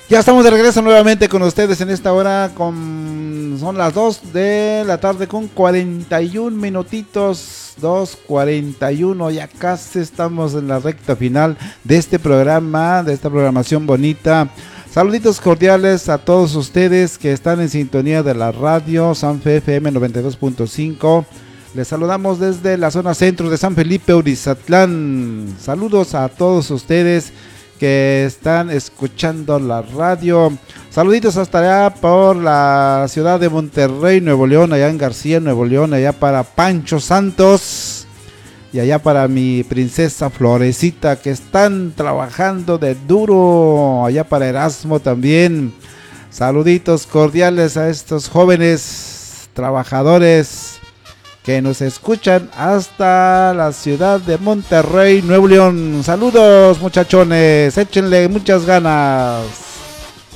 Ya estamos de regreso nuevamente con ustedes en esta hora. Son las 2 de la tarde con 41 minutitos. 2:41. Ya casi estamos en la recta final de este programa, de esta programación bonita. Saluditos cordiales a todos ustedes que están en sintonía de la radio Sanfe FM 92.5. Les saludamos desde la zona centro de San Felipe, Urizatlán. Saludos a todos ustedes que están escuchando la radio. Saluditos hasta allá por la ciudad de Monterrey, Nuevo León, allá en García, Nuevo León, allá para Pancho Santos y allá para mi princesa Florecita, que están trabajando de duro, allá para Erasmo también. Saluditos cordiales a estos jóvenes trabajadores que nos escuchan hasta la ciudad de Monterrey, Nuevo León. Saludos, muchachones, échenle muchas ganas.